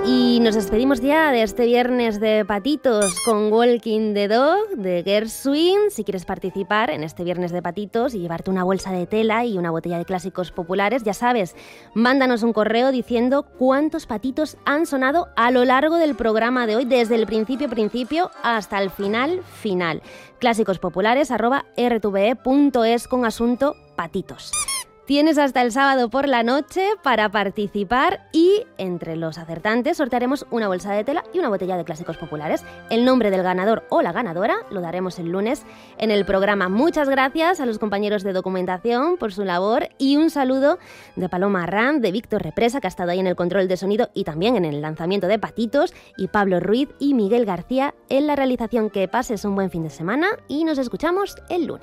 Y nos despedimos ya de este viernes de patitos con Walking the Dog de Gershwin. Si quieres participar en este viernes de patitos y llevarte una bolsa de tela y una botella de clásicos populares, ya sabes, mándanos un correo diciendo cuántos patitos han sonado a lo largo del programa de hoy, desde el principio hasta el final. clásicospopulares@rtve.es con asunto patitos. Tienes hasta el sábado por la noche para participar y entre los acertantes sortearemos una bolsa de tela y una botella de clásicos populares. El nombre del ganador o la ganadora lo daremos el lunes en el programa. Muchas gracias a los compañeros de documentación por su labor y un saludo de Paloma Arranz, de Víctor Represa, que ha estado ahí en el control de sonido y también en el lanzamiento de Patitos, y Pablo Ruiz y Miguel García en la realización. Que pases un buen fin de semana y nos escuchamos el lunes.